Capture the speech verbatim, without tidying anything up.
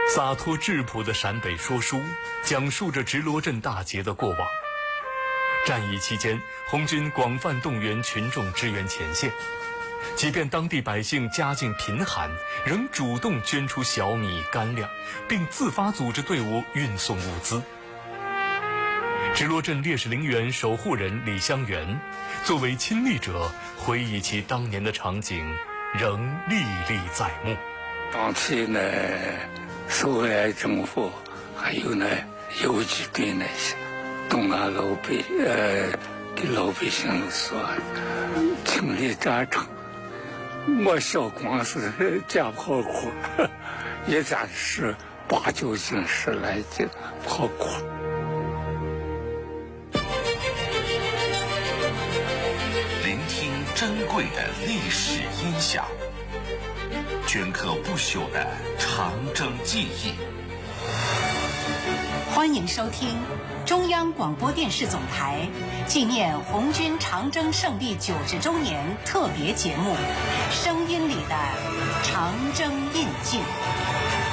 洒脱质朴的陕北说书，讲述着直罗镇大捷的过往。战役期间，红军广泛动员群众支援前线，即便当地百姓家境贫寒，仍主动捐出小米、干粮，并自发组织队伍运送物资。直罗镇烈士陵园守护人李香元作为亲历者，回忆起当年的场景，仍历历在目。 当时呢，苏维埃政府还有呢游击队那些东安老百呃给老百姓说清理战场，没小光是架炮火，一家是八九斤十来斤炮火。 聆听珍贵的历史音响，镌刻不朽的长征记忆。 欢迎收听中央广播电视总台纪念红军长征胜利九十周年特别节目《声音里的长征印记》。